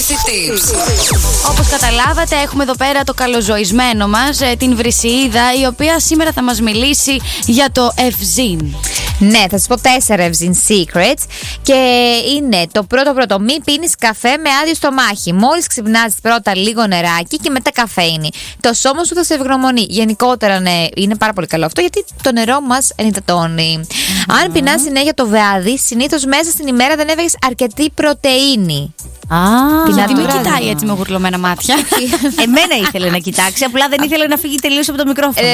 Easy Tips. Όπως καταλάβατε, έχουμε εδώ πέρα το καλοζωισμένο μας, την Βρυσιίδα, η οποία σήμερα θα μας μιλήσει για το Evzin. Ναι, θα σας πω 4 Evzin Secrets. Και είναι το πρώτο, μην πίνεις καφέ με άδειο στομάχι. Μόλις ξυπνάς πρώτα λίγο νεράκι και μετά καφέινη. Το σώμα σου θα σε ευγνωμονεί. Γενικότερα, ναι, είναι πάρα πολύ καλό αυτό, γιατί το νερό μας ενυδατώνει. Αν πεινάς συνέχεια το βράδυ, συνήθως μέσα στην ημέρα δεν έβγαλες αρκετή πρωτεΐνη. Γιατί με κοιτάει έτσι με γουρλωμένα μάτια. Εμένα ήθελε να κοιτάξει, απλά δεν ήθελε να φύγει τελείως από το μικρόφωνο.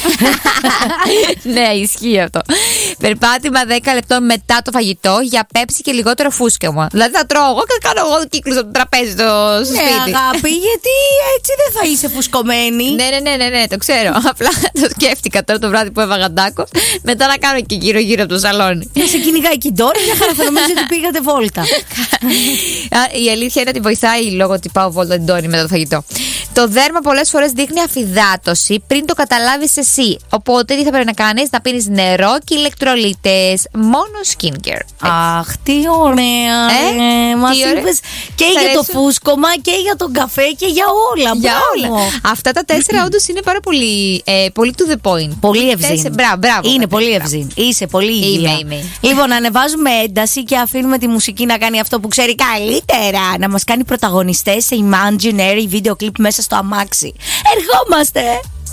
Ναι, ισχύει αυτό. Περπάτημα 10 λεπτών μετά το φαγητό για πέψη και λιγότερο φούσκωμα. Δηλαδή θα τρώω εγώ και κάνω εγώ κύκλους από το τραπέζι στο σπίτι. Ναι, αγάπη, γιατί έτσι δεν θα είσαι φουσκωμένη. Ναι, το ξέρω. Απλά το σκέφτηκα τώρα το βράδυ που έβαγα τάκο. Μετά να κάνω και γύρω-γύρω από το σαλόνι. Να σε κυνηγάει και η Ντόρι, μια χαρά θα νομίζει ότι πήγατε βόλτα. Η αλήθεια είναι ότι βοηθάει λόγω ότι πάω βόλτα την Ντόρι μετά το φαγητό. Το δέρμα πολλές φορές δείχνει αφυδάτωση πριν το καταλάβεις εσύ. Οπότε τι θα πρέπει να κάνεις? Να πίνεις νερό και ηλεκτρολίτες. Μόνο skincare. Αχ, τι ωραία. Μας είπες και για το φούσκωμα και για τον καφέ και για όλα. Για όλα. Αυτά τα 4 όντως είναι πάρα πολύ, πολύ to the point. Πολύ Evzin. Μπράβο. Είναι πολύ Evzin. Είσαι πολύ υγεία. Είμαι. Λοιπόν, ανεβάζουμε ένταση και αφήνουμε τη μουσική να κάνει αυτό που ξέρει καλύτερα. Να μας κάνει πρωταγωνιστές σε imaginary video clip μέσα στο αμάξι. Ερχόμαστε!